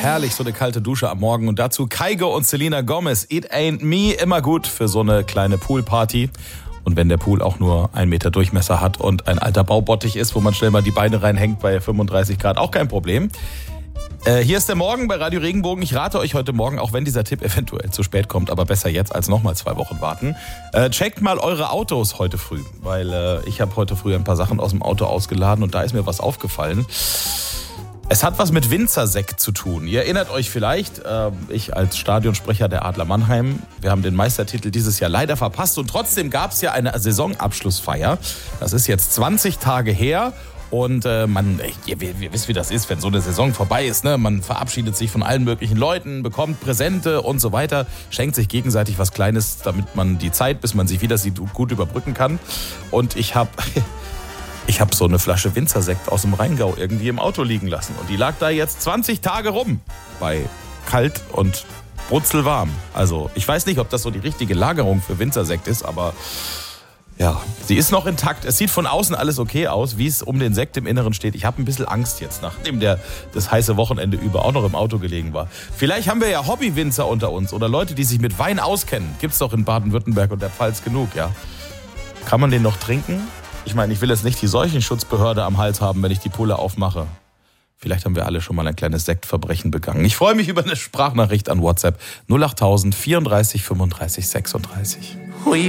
herrlich, so eine kalte Dusche am Morgen. Und dazu Kygo und Selena Gomez. It ain't me, immer gut für so eine kleine Poolparty. Und wenn der Pool auch nur 1 Meter Durchmesser hat und ein alter Baubottich ist, wo man schnell mal die Beine reinhängt bei 35 Grad, auch kein Problem. Hier ist der Morgen bei Radio Regenbogen. Ich rate euch heute Morgen, auch wenn dieser Tipp eventuell zu spät kommt, aber besser jetzt als nochmal 2 Wochen warten. Checkt mal eure Autos heute früh, weil ich habe heute früh ein paar Sachen aus dem Auto ausgeladen und da ist mir was aufgefallen. Es hat was mit Winzersekt zu tun. Ihr erinnert euch vielleicht, ich als Stadionsprecher der Adler Mannheim, wir haben den Meistertitel dieses Jahr leider verpasst und trotzdem gab es ja eine Saisonabschlussfeier. Das ist jetzt 20 Tage her. Und ihr wisst, wie das ist, wenn so eine Saison vorbei ist. Ne? Man verabschiedet sich von allen möglichen Leuten, bekommt Präsente und so weiter, schenkt sich gegenseitig was Kleines, damit man die Zeit, bis man sich wieder sieht, gut überbrücken kann. Und ich habe so eine Flasche Winzersekt aus dem Rheingau irgendwie im Auto liegen lassen. Und die lag da jetzt 20 Tage rum, bei kalt und brutzelwarm. Also ich weiß nicht, ob das so die richtige Lagerung für Winzersekt ist, aber... ja, sie ist noch intakt. Es sieht von außen alles okay aus, wie es um den Sekt im Inneren steht. Ich habe ein bisschen Angst jetzt, nachdem das heiße Wochenende über auch noch im Auto gelegen war. Vielleicht haben wir ja Hobbywinzer unter uns oder Leute, die sich mit Wein auskennen. Gibt's doch in Baden-Württemberg und der Pfalz genug, ja. Kann man den noch trinken? Ich meine, ich will jetzt nicht die Seuchenschutzbehörde am Hals haben, wenn ich die Pulle aufmache. Vielleicht haben wir alle schon mal ein kleines Sektverbrechen begangen. Ich freue mich über eine Sprachnachricht an WhatsApp 08000 34 35 36.